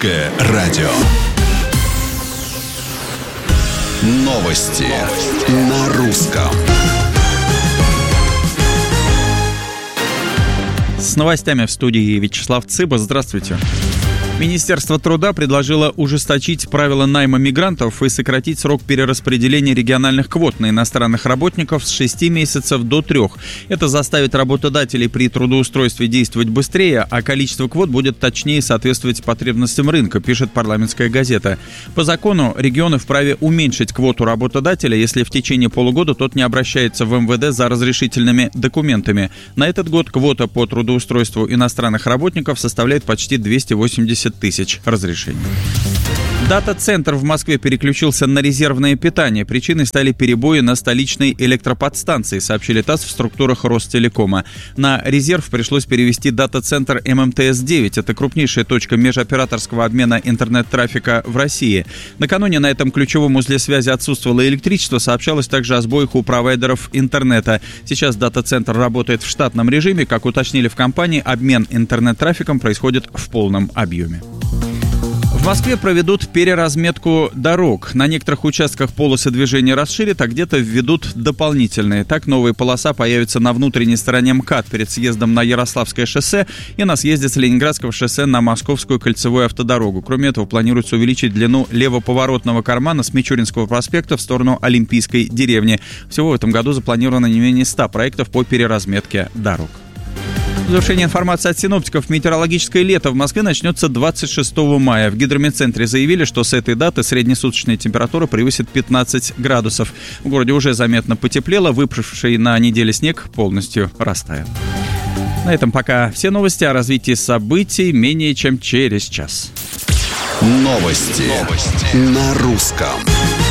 Русское радио. Новости на русском. С новостями в студии Вячеслав Цыба. Здравствуйте. Министерство труда предложило ужесточить правила найма мигрантов и сократить срок перераспределения региональных квот на иностранных работников с 6 месяцев до 3. Это заставит работодателей при трудоустройстве действовать быстрее, а количество квот будет точнее соответствовать потребностям рынка, пишет «Парламентская газета». По закону регионы вправе уменьшить квоту работодателя, если в течение полугода тот не обращается в МВД за разрешительными документами. На этот год квота по трудоустройству иностранных работников составляет почти 280 тысяч разрешений. Дата-центр в Москве переключился на резервное питание. Причиной стали перебои на столичной электроподстанции, сообщили ТАСС в структурах Ростелекома. На резерв пришлось перевести дата-центр ММТС-9. Это крупнейшая точка межоператорского обмена интернет-трафика в России. Накануне на этом ключевом узле связи отсутствовало электричество. Сообщалось также о сбоях у провайдеров интернета. Сейчас дата-центр работает в штатном режиме. Как уточнили в компании, обмен интернет-трафиком происходит в полном объеме. В Москве проведут переразметку дорог. На некоторых участках полосы движения расширят, а где-то введут дополнительные. Так, новая полоса появится на внутренней стороне МКАД перед съездом на Ярославское шоссе и на съезде с Ленинградского шоссе на Московскую кольцевую автодорогу. Кроме этого, планируется увеличить длину левоповоротного кармана с Мичуринского проспекта в сторону Олимпийской деревни. Всего в этом году запланировано не менее 100 проектов по переразметке дорог. В завершение информации от синоптиков. Метеорологическое лето в Москве начнется 26 мая. В гидрометцентре заявили, что с этой даты среднесуточная температура превысит 15 градусов. В городе уже заметно потеплело, выпавший на неделе снег полностью растаял. На этом пока все новости. О развитии событий менее чем через час. Новости на русском.